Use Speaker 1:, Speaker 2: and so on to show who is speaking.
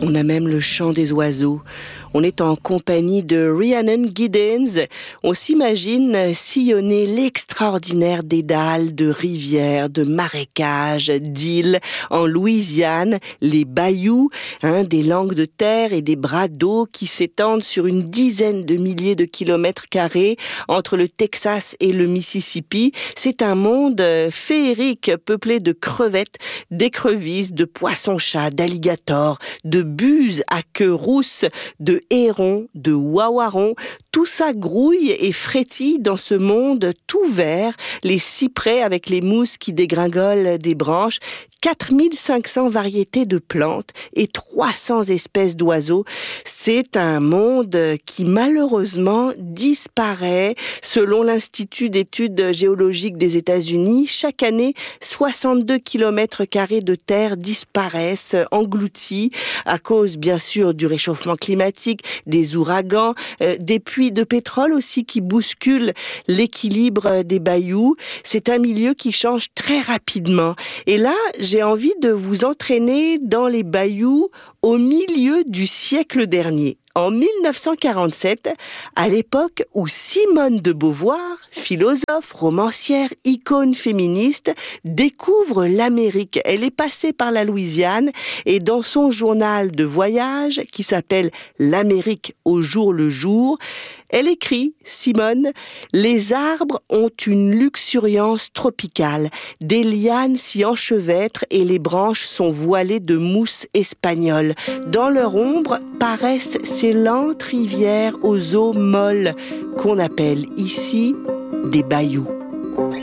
Speaker 1: On a même le chant des oiseaux. On est en compagnie de Rhiannon Giddens. On s'imagine sillonner l'extraordinaire dédale de rivières, de marécages, d'îles en Louisiane, les bayous, des langues de terre et des bras d'eau qui s'étendent sur une dizaine de milliers de kilomètres carrés entre le Texas et le Mississippi. C'est un monde féerique peuplé de crevettes, d'écrevisses, de poissons-chats, d'alligators, de buses à queue rousse, de hérons, de wawarons. Tout ça grouille et frétille dans ce monde tout vert, les cyprès avec les mousses qui dégringolent des branches, 4500 variétés de plantes et 300 espèces d'oiseaux. C'est un monde qui malheureusement disparaît. Selon l'Institut d'études géologiques des États-Unis, chaque année, 62 km² de terre disparaissent, engloutis, à cause bien sûr du réchauffement climatique, des ouragans, des puits de pétrole aussi qui bousculent l'équilibre des bayous. C'est un milieu qui change très rapidement. Et là, j'ai envie de vous entraîner dans les bayous au milieu du siècle dernier. En 1947, à l'époque où Simone de Beauvoir, philosophe, romancière, icône féministe, découvre l'Amérique. Elle est passée par la Louisiane et dans son journal de voyage qui s'appelle « L'Amérique au jour le jour », elle écrit, Simone, « Les arbres ont une luxuriance tropicale. Des lianes s'y enchevêtrent et les branches sont voilées de mousse espagnole. Dans leur ombre paraissent ces lentes rivières aux eaux molles qu'on appelle ici des bayous. »